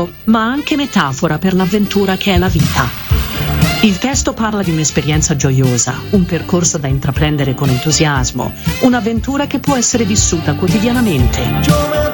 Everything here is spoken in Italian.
simbolo, ma anche metafora per l'avventura che è la vita. Il testo parla di un'esperienza gioiosa, un percorso da intraprendere con entusiasmo, un'avventura che può essere vissuta quotidianamente.